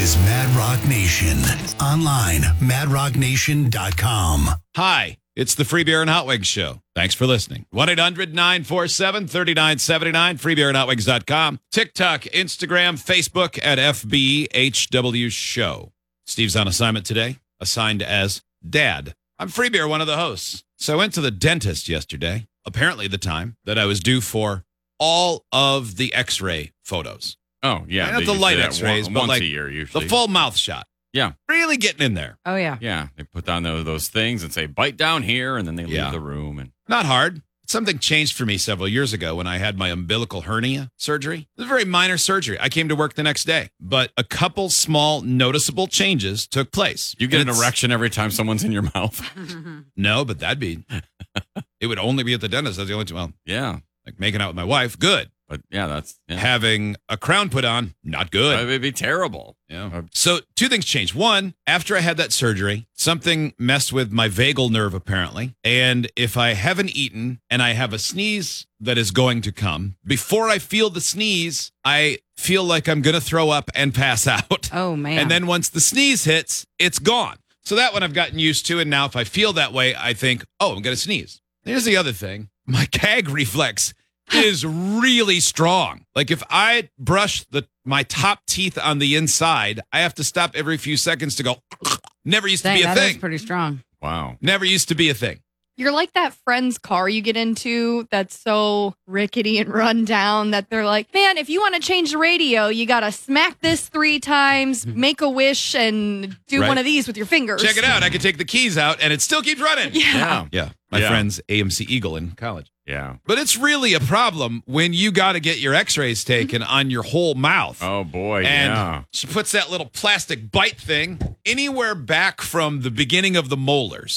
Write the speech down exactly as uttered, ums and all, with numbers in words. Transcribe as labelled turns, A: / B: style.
A: is Mad Rock Nation. Online, mad rock nation dot com.
B: Hi, it's the Free Beer and Hot Wings Show. Thanks for listening. one eight hundred nine four seven three nine seven nine, free beer and hot wings dot com. TikTok, Instagram, Facebook at F B H W Show. Steve's on assignment today, assigned as Dad. I'm Free Beer, one of the hosts. So I went to the dentist yesterday, apparently the time that I was due for all of the x-ray photos.
C: Oh, yeah.
B: Not
C: they
B: the
C: use
B: light
C: that
B: x-rays,
C: one-
B: but
C: once
B: like
C: a year usually.
B: the full mouth shot.
C: Yeah.
B: Really getting in there.
D: Oh, yeah.
C: Yeah. They put down those, those things and say, bite down here, and then they leave
B: Yeah.
C: the room. And
B: Not hard. Something changed for me several years ago when I had my umbilical hernia surgery. It was a very minor surgery. I came to work the next day, but a couple small noticeable changes took place.
C: you get
B: And
C: an
B: it's-
C: erection every time someone's in your mouth.
B: No, but that'd be, it would only be at the dentist. That's the only time. Well,
C: Yeah.
B: like making out with my wife, good.
C: But yeah, that's yeah.
B: Having a crown put on, not good.
C: It'd be terrible.
B: Yeah. So two things changed. One, after I had that surgery, something messed with my vagal nerve, apparently. And if I haven't eaten and I have a sneeze that is going to come, before I feel the sneeze, I feel like I'm going to throw up and pass out.
D: Oh, man.
B: And then once the sneeze hits, it's gone. So that one I've gotten used to. And now if I feel that way, I think, oh, I'm going to sneeze. Here's the other thing. My gag reflex is really strong. Like if I brush the my top teeth on the inside, I have to stop every few seconds to go. Never used
D: Dang,
B: to be a
D: that is
B: thing.
D: pretty strong.
C: Wow.
B: Never used to be a thing.
E: You're like that friend's car you get into that's so rickety and run down that they're like, man, if you want to change the radio, you got to smack this three times, make a wish, and do
B: Right.
E: one of these with your fingers.
B: Check it out. I can take the keys out and it still keeps running.
E: Yeah.
C: Yeah.
B: Yeah. My
C: Yeah.
B: friend's A M C Eagle in college.
C: Yeah.
B: But it's really a problem when you got to get your x-rays taken on your whole mouth.
C: Oh, boy.
B: And
C: yeah.
B: she puts that little plastic bite thing anywhere back from the beginning of the molars.